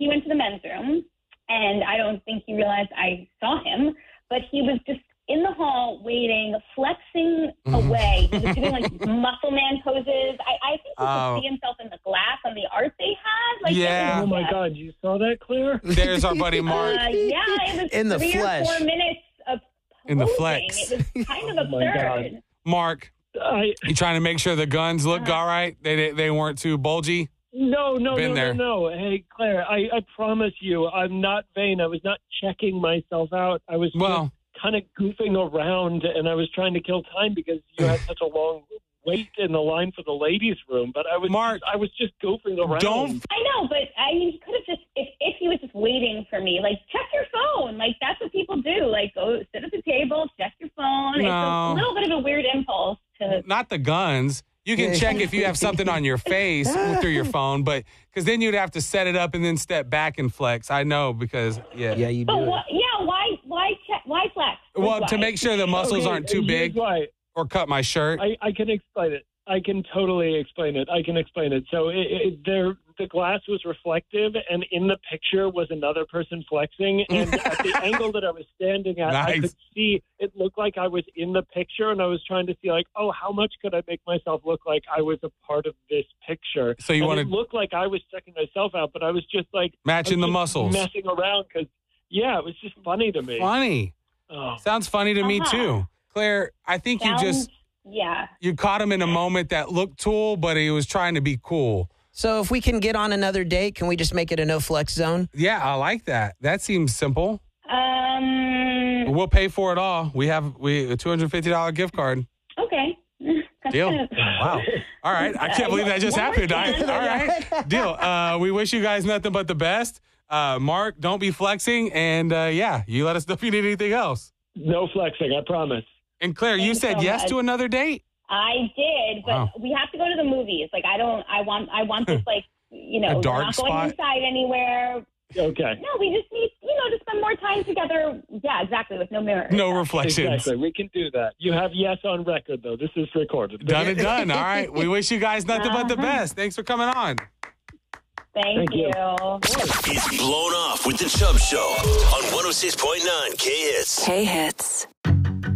he went to the men's room, and I don't think he realized I saw him, but he was just in the hall waiting, flexing away. He was doing like muscle man poses. I think he could see himself in the glass on the art they had. Like, yeah. Oh my God, you saw that, Claire? There's our buddy Mark. Yeah, it was In the 3 flesh. or 4 minutes of posing. In the flex. It was kind of my God. absurd. Mark, you trying to make sure the guns look all right? They weren't too bulgy? No. Been there. Hey, Claire, I promise you, I'm not vain. I was not checking myself out. I was just kind of goofing around, and I was trying to kill time because you had such a long wait in the line for the ladies' room. But I was just goofing around. I know, but I mean, he could have just if he was just waiting for me, like check your phone. Like that's what people do. Like go sit at the table, check your phone. No. It's a little bit of a weird impulse to. Not the guns. You can check if you have something on your face through your phone, but because then you'd have to set it up and then step back and flex. I know because Yeah, you do. But it. why flex? Well, to make sure the muscles aren't too big Why. or cut my shirt. I can explain it. I can totally explain it. I can explain it. So the glass was reflective, and in the picture was another person flexing. And at the angle that I was standing at, I could see it looked like I was in the picture, and I was trying to see, like, oh, how much could I make myself look like I was a part of this picture? So you wanted it looked like I was checking myself out, but I was just like matching the muscles, messing around because it was just funny to me. Funny. Oh. Sounds funny to me too, Claire. I think you caught him in a moment that looked cool, but he was trying to be cool. So if we can get on another date, can we just make it a no flex zone? Yeah, I like that. That seems simple. We'll pay for it all. We have a $250 gift card. Okay. Deal. Wow. All right. I can't believe that just happened. All right. Deal. We wish you guys nothing but the best. Mark, don't be flexing. And you let us know if you need anything else. No flexing, I promise. And Claire, you said so yes much. to another date? I did, but we have to go to the movies. Like I want this like, a dark we're not spot? going inside anywhere. Okay. No, we just need, to spend more time together. Yeah, exactly, with no mirrors. No reflections. Exactly. We can do that. You have yes on record, though. This is recorded. Done and done. All right. We wish you guys nothing but the best. Thanks for coming on. Thank you. It's Blown Off with the Chubb Show on 106.9 K-Hits. K-Hits.